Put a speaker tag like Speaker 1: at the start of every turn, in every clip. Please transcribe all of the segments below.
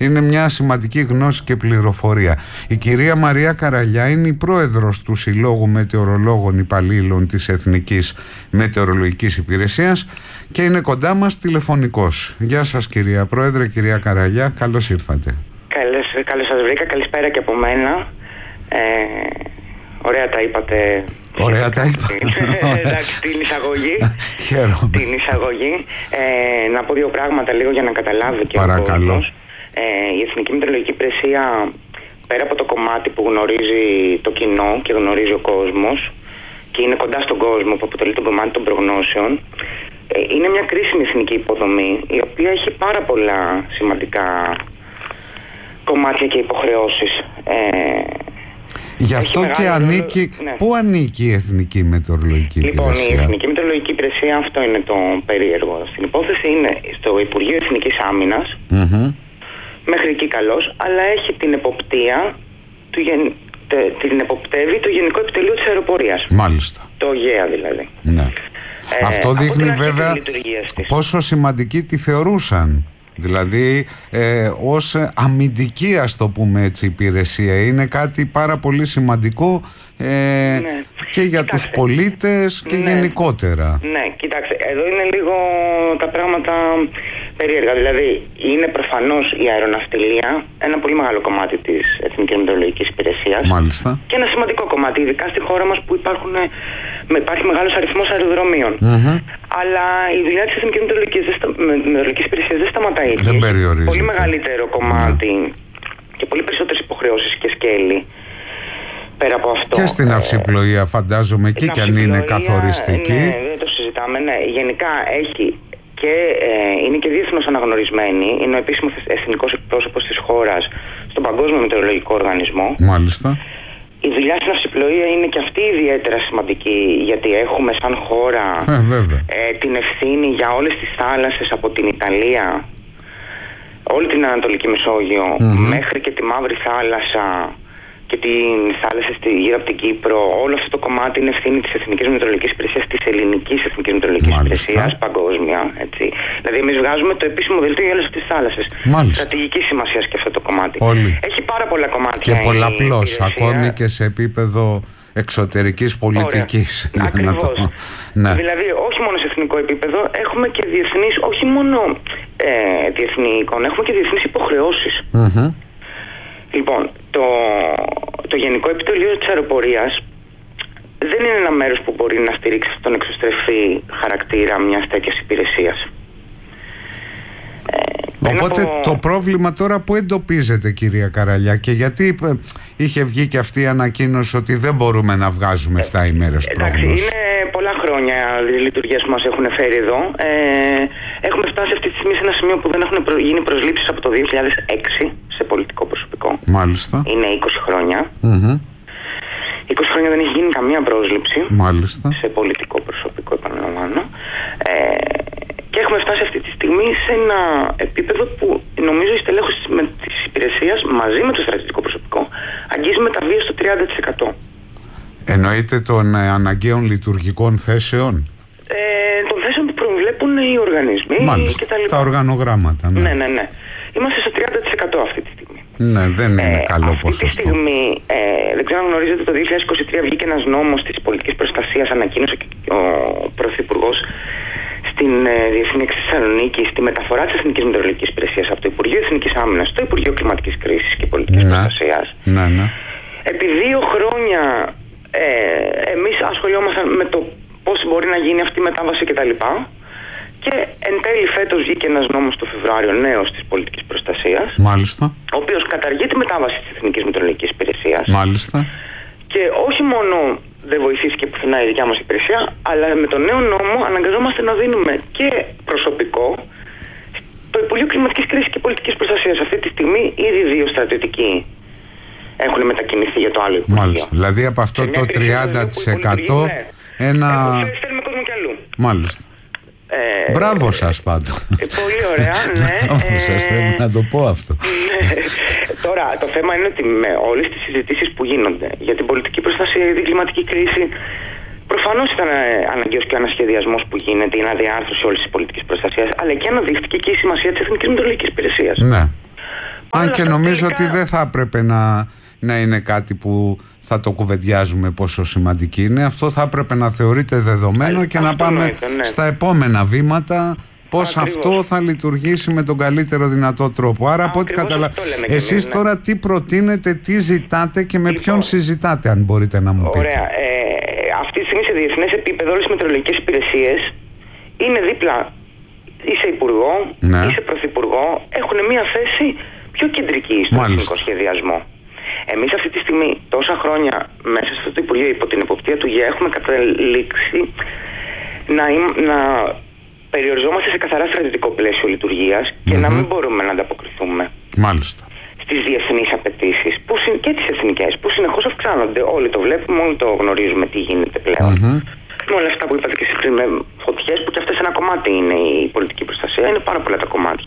Speaker 1: είναι μια σημαντική γνώση και πληροφορία. Η κυρία Μαρία Καραλιά είναι η πρόεδρος του Συλλόγου Μετεωρολόγων Υπαλλήλων της Εθνικής Μετεωρολογικής Υπηρεσίας και είναι κοντά μας τηλεφωνικώς. Γεια σας κυρία Πρόεδρε, κυρία Καραλιά, καλώς ήρθατε.
Speaker 2: Καλώς σας βρήκα, καλησπέρα και από μένα. Ωραία τα είπατε.
Speaker 1: Ωραία τα είπα.
Speaker 2: Εντάξει, την εισαγωγή.
Speaker 1: Χαίρομαι.
Speaker 2: Την εισαγωγή. Να πω δύο πράγματα λίγο για να καταλάβει και
Speaker 1: παρακαλώ.
Speaker 2: ο κόσμος. Η Εθνική Μετεωρολογική Υπηρεσία, πέρα από το κομμάτι που γνωρίζει το κοινό και γνωρίζει ο κόσμος και είναι κοντά στον κόσμο που αποτελεί το κομμάτι των προγνώσεων, είναι μια κρίσιμη εθνική υποδομή η οποία έχει πάρα πολλά σημαντικά κομμάτια και υποχρεώσεις.
Speaker 1: Γι' αυτό και ανήκει. Ναι. Πού ανήκει η Εθνική Μετεωρολογική Υπηρεσία?
Speaker 2: Λοιπόν, η Εθνική Μετεωρολογική Υπηρεσία, αυτό είναι το περίεργο στην υπόθεση, είναι στο Υπουργείο Εθνικής Άμυνας. Μέχρι εκεί καλώς, αλλά έχει την εποπτεία, την εποπτεύει το Γενικό Επιτελείο της Αεροπορίας.
Speaker 1: Μάλιστα.
Speaker 2: Το ΓΕΑ δηλαδή.
Speaker 1: Ναι. Αυτό δείχνει βέβαια πόσο σημαντική τη θεωρούσαν. Δηλαδή ως αμυντική, ας το πούμε έτσι, υπηρεσία. Είναι κάτι πάρα πολύ σημαντικό και για τους πολίτες και γενικότερα.
Speaker 2: Ναι, κοιτάξτε, εδώ είναι λίγο τα πράγματα περίεργα. Δηλαδή είναι προφανώς η αεροναυτιλία ένα πολύ μεγάλο κομμάτι της Εθνικής Μετεωρολογικής Υπηρεσίας.
Speaker 1: Μάλιστα.
Speaker 2: Και ένα σημαντικό κομμάτι, ειδικά στη χώρα μας που υπάρχει μεγάλος αριθμός αεροδρομίων. Αλλά η δουλειά της Εθνικής Μετεωρολογικής Υπηρεσίας δεν σταματάει εκεί.
Speaker 1: Δεν περιορίζεται.
Speaker 2: Πολύ μεγαλύτερο κομμάτι και πολύ περισσότερες υποχρεώσεις και σκέλη πέρα από αυτό.
Speaker 1: Και στην αυσιπλοεία φαντάζομαι εκεί κι αν είναι καθοριστική.
Speaker 2: Ναι, δεν το συζητάμε. Ναι. Γενικά έχει και είναι και διεθνώς αναγνωρισμένη. Είναι ο επίσημος εθνικός εκπρόσωπος της χώρας στον Παγκόσμιο Μετεωρολογικό Οργανισμό.
Speaker 1: Μάλιστα.
Speaker 2: Η δουλειά στην αυσιπλοεία είναι και αυτή ιδιαίτερα σημαντική, γιατί έχουμε σαν χώρα την ευθύνη για όλες τις θάλασσες από την Ιταλία, όλη την Ανατολική Μεσόγειο, μέχρι και τη Μαύρη Θάλασσα και τις θάλασσες γύρω από την Κύπρο. Όλο αυτό το κομμάτι είναι ευθύνη της Εθνικής Μετεωρολογικής Υπηρεσίας, της Ελληνικής Εθνικής Μετεωρολογικής Υπηρεσίας, παγκόσμια. Έτσι. Δηλαδή, εμείς βγάζουμε το επίσημο δελτίο για όλες αυτές τις θάλασσες. Στρατηγική σημασία και αυτό το κομμάτι. Έχει πάρα πολλά κομμάτια.
Speaker 1: Και πολλαπλώς, ακόμη και σε επίπεδο εξωτερικής πολιτικής.
Speaker 2: Ακριβώς. Ναι. Δηλαδή, όχι μόνο σε εθνικό επίπεδο, έχουμε και διεθνείς, όχι μόνο διεθνή εικόνα, έχουμε και διεθνείς υποχρεώσεις. Λοιπόν, το Γενικό Επιτελείο της Αεροπορίας δεν είναι ένα μέρος που μπορεί να στηρίξει τον εξωστρεφή χαρακτήρα μιας τέτοιας υπηρεσίας.
Speaker 1: Οπότε το πρόβλημα τώρα που εντοπίζεται, κυρία Καραλιά, και γιατί είχε βγει και αυτή η ανακοίνωση ότι δεν μπορούμε να βγάζουμε 7 ημέρες πρόγνωση?
Speaker 2: Είναι πολλά χρόνια οι λειτουργίες που μας έχουν φέρει εδώ. Έχουμε φτάσει αυτή τη στιγμή σε ένα σημείο που δεν έχουν γίνει προσλήψεις από το 2006 σε πολιτικό προσωπικό.
Speaker 1: Μάλιστα.
Speaker 2: Είναι 20 χρόνια. 20 χρόνια δεν έχει γίνει καμία πρόσληψη.
Speaker 1: Μάλιστα.
Speaker 2: Σε πολιτικό προσωπικό, επαναλαμβάνω. Και έχουμε φτάσει αυτή τη στιγμή σε ένα επίπεδο που νομίζω η στελέχωση της υπηρεσίας μαζί με το στρατιωτικό προσωπικό αγγίζει μεταβία στο 30%.
Speaker 1: Εννοείται των αναγκαίων λειτουργικών θέσεων?
Speaker 2: Των θέσεων που προβλέπουν οι οργανισμοί.
Speaker 1: Μάλιστα,
Speaker 2: και
Speaker 1: τα οργανογράμματα. Ναι.
Speaker 2: Ναι. Είμαστε στο 30% αυτή τη στιγμή.
Speaker 1: Ναι, δεν είναι καλό ποσοστό.
Speaker 2: Αυτή τη στιγμή, δεν ξέρω αν γνωρίζετε, το 2023 βγήκε ένας νόμος της πολιτικής προστασίας, ανακοίνωσε και ο Πρωθυπουργός στην Διεθνή Έκθεση Θεσσαλονίκη στη μεταφορά της Εθνικής Μετεωρολογικής Υπηρεσίας από το Υπουργείο Εθνικής Άμυνας στο Υπουργείο Κλιματικής Κρίσης και Πολιτικής Προστασίας.
Speaker 1: Ναι.
Speaker 2: Επί 2 χρόνια εμείς ασχολιόμασταν με το πώς μπορεί να γίνει αυτή η μετάβαση κτλ. Και εν τέλει φέτος βγήκε ένας νόμος το Φεβρουάριο νέος της πολιτικής προστασίας.
Speaker 1: Μάλιστα.
Speaker 2: Ο οποίος καταργεί τη μετάβαση της Εθνικής Μετεωρολογικής Υπηρεσίας.
Speaker 1: Μάλιστα.
Speaker 2: Και όχι μόνο δεν βοηθήθηκε πουθενά η δικιά μας υπηρεσία, αλλά με τον νέο νόμο αναγκαζόμαστε να δίνουμε και προσωπικό στο Υπουργείο Κλιματικής Κρίσης και Πολιτικής Προστασίας. Αυτή τη στιγμή ήδη 2 στρατιωτικοί έχουν μετακινηθεί για το άλλο Υπουργείο.
Speaker 1: Μάλιστα. Δηλαδή από αυτό το 30% ένα.
Speaker 2: Στέλνουμε κόσμο κι αλλού.
Speaker 1: Μάλιστα. Μπράβο σας πάντως.
Speaker 2: Πολύ ωραία, ναι.
Speaker 1: Μπράβο σας, πρέπει να το πω αυτό.
Speaker 2: Τώρα, το θέμα είναι ότι με όλες τις συζητήσεις που γίνονται για την πολιτική προστασία, για την κλιματική κρίση, προφανώς ήταν αναγκαίος και ο ανασχεδιασμός που γίνεται, η αναδιάρθρωση όλης της πολιτικής προστασίας, αλλά και αναδείχθηκε και η σημασία της Εθνικής Μετεωρολογικής Υπηρεσίας.
Speaker 1: Ναι. Αν και νομίζω ότι δεν θα έπρεπε να είναι κάτι που θα το κουβεντιάζουμε πόσο σημαντική είναι. Αυτό θα έπρεπε να θεωρείται δεδομένο και να πάμε στα επόμενα βήματα. Πώς αυτό θα λειτουργήσει με τον καλύτερο δυνατό τρόπο. Άρα από ό,τι καταλαβαίνω, εσείς τώρα τι προτείνετε, τι ζητάτε και με ποιον συζητάτε, αν μπορείτε να μου πείτε.
Speaker 2: Ωραία. Αυτή τη στιγμή σε διεθνές επίπεδο όλες οι μετεωρολογικές υπηρεσίες είναι δίπλα ή σε υπουργό ή σε πρωθυπουργό, έχουν μια θέση πιο κεντρική στον εθνικό σχεδιασμό. Εμείς αυτή τη στιγμή, τόσα χρόνια μέσα σε αυτό το Υπουργείο, υπό την εποπτεία του ΓΕ, έχουμε καταλήξει να περιοριζόμαστε σε καθαρά στρατιωτικό πλαίσιο λειτουργίας και να μην μπορούμε να ανταποκριθούμε.
Speaker 1: Μάλιστα.
Speaker 2: Στις διεθνείς απαιτήσεις και τις εθνικές που συνεχώς αυξάνονται. Όλοι το βλέπουμε, όλοι το γνωρίζουμε τι γίνεται πλέον. Με όλα αυτά που είπατε και εσείς πριν, με φωτιές, που και αυτές ένα κομμάτι είναι η πολιτική προστασία, είναι πάρα πολλά τα κομμάτια.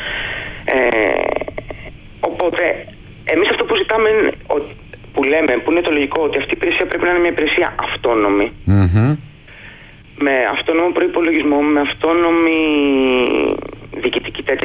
Speaker 2: Οπότε, εμείς αυτό που ζητάμε, που λέμε, που είναι το λογικό, ότι αυτή η υπηρεσία πρέπει να είναι μια υπηρεσία αυτόνομη. Με αυτόνομο προϋπολογισμό, με αυτόνομη διοικητική τέτοια,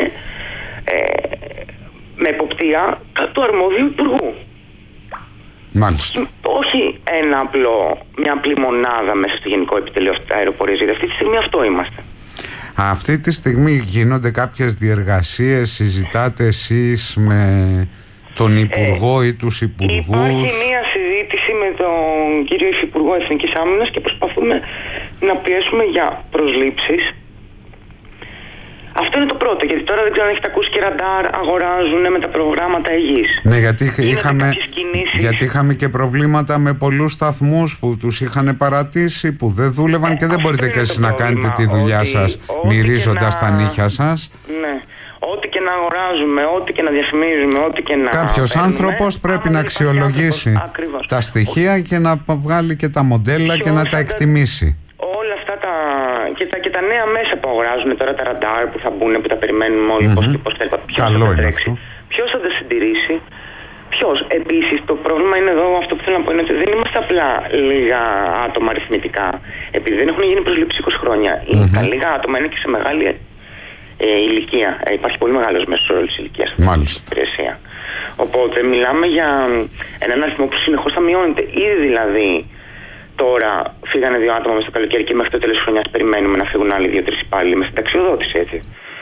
Speaker 2: με εποπτεία του αρμόδιου υπουργού.
Speaker 1: Μάλιστα.
Speaker 2: Όχι μια απλή μονάδα μέσα στο Γενικό Επιτελείο Αεροπορίας. Γιατί αυτή τη στιγμή αυτό είμαστε.
Speaker 1: Αυτή τη στιγμή γίνονται κάποιες διεργασίες, συζητάτε εσείς με τον Υπουργό ή τους Υπουργούς?
Speaker 2: Υπάρχει μια συζήτηση με τον κύριο Υφυπουργό Εθνικής Άμυνας και προσπαθούμε να πιέσουμε για προσλήψεις. Αυτό είναι το πρώτο, γιατί τώρα δεν ξέρω αν έχετε ακούσει και ραντάρ, αγοράζουν με τα προγράμματα υγιής.
Speaker 1: Ναι, γιατί είχαμε και προβλήματα με πολλούς σταθμούς που τους είχαν παρατήσει, που δεν δούλευαν και δεν μπορείτε και εσείς να κάνετε τη δουλειά σας μυρίζοντας τα νύχια σας.
Speaker 2: Ναι. Ό,τι και να αγοράζουμε, ό,τι και να διαφημίζουμε, ό,τι και να...
Speaker 1: Κάποιος άνθρωπος πρέπει να αξιολογήσει τα στοιχεία και να βγάλει και τα μοντέλα και να τα εκτιμήσει.
Speaker 2: Όλα αυτά και τα νέα μέσα που αγοράζουν τώρα, τα ραντάρ που θα μπουν, που τα περιμένουμε όλοι, πώς θα τρέξει, ποιος θα τα συντηρήσει, ποιος. Επίσης, το πρόβλημα είναι εδώ, αυτό που θέλω να πω είναι ότι δεν είμαστε απλά λίγα άτομα αριθμητικά, επειδή δεν έχουν γίνει προσλήψεις 20 χρόνια. Τα λίγα άτομα είναι και σε μεγάλη ηλικία. Υπάρχει πολύ μεγάλος μέσος όρος ηλικίας στην υπηρεσία. Οπότε μιλάμε για έναν αριθμό που συνεχώς θα μειώνεται. Ήδη δηλαδή τώρα φύγανε 2 άτομα μέσα στο καλοκαίρι και μέχρι το τέλος της χρονιάς περιμένουμε να φύγουν άλλοι 2-3 υπάλληλοι με συνταξιοδότηση, έτσι.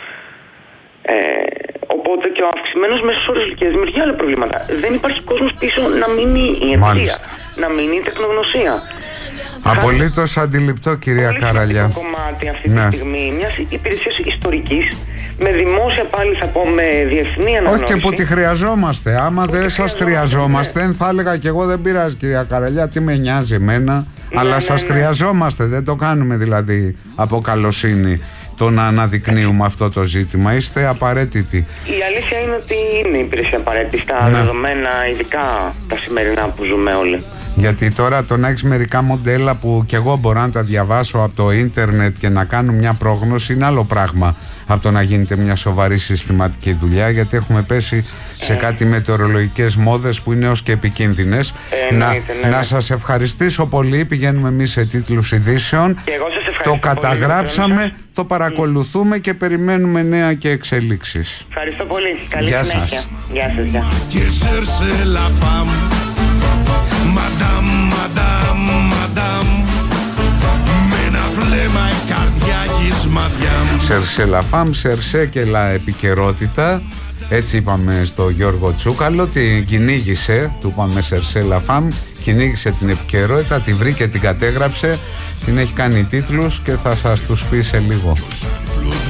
Speaker 2: Οπότε και ο αυξημένος μέσος όρος ηλικίας δημιουργεί άλλα προβλήματα. Δεν υπάρχει κόσμος πίσω να μείνει η εμπειρία, να μείνει η τεχνογνωσία.
Speaker 1: Απολύτως αντιληπτό, κυρία Καραλιά.
Speaker 2: Είναι κομμάτι αυτή τη στιγμή μιας υπηρεσίας ιστορικής, με δημόσια πάλι θα πω, με διεθνή αναγνώριση.
Speaker 1: Όχι, και που τη χρειαζόμαστε. Άμα δεν σας χρειαζόμαστε, θα έλεγα και εγώ δεν πειράζει, κυρία Καραλιά, τι με νοιάζει εμένα. Αλλά σας χρειαζόμαστε, δεν το κάνουμε δηλαδή από καλοσύνη το να αναδεικνύουμε αυτό το ζήτημα. Είστε απαραίτητοι.
Speaker 2: Η αλήθεια είναι ότι είναι η υπηρεσία απαραίτητη στα δεδομένα, ειδικά τα σημερινά που ζούμε όλοι.
Speaker 1: Γιατί τώρα το να έχεις μερικά μοντέλα που κι εγώ μπορώ να τα διαβάσω από το ίντερνετ και να κάνω μια πρόγνωση είναι άλλο πράγμα από το να γίνεται μια σοβαρή συστηματική δουλειά, γιατί έχουμε πέσει σε κάτι μετεωρολογικές μόδες που είναι ως και επικίνδυνες. Να σας ευχαριστήσω πολύ. Πηγαίνουμε εμείς σε τίτλους ειδήσεων. Το καταγράψαμε, το παρακολουθούμε και περιμένουμε νέα και εξελίξεις.
Speaker 2: Ευχαριστώ πολύ. Καλή συνέχεια. Γεια σας.
Speaker 3: Μαντάμ, μαντάμ, μαντάμ, με ένα βλέμμα η καρδιά γης μάτια μου.
Speaker 1: Σερσέ λαφάμ, σερσέ και λα επικαιρότητα. Έτσι είπαμε στο Γιώργο Τσούκαλο, την κυνήγησε, του είπαμε Σερσέ λαφάμ, κυνήγησε την επικαιρότητα, τη βρήκε, την κατέγραψε, την έχει κάνει τίτλους και θα σας τους πει σε λίγο.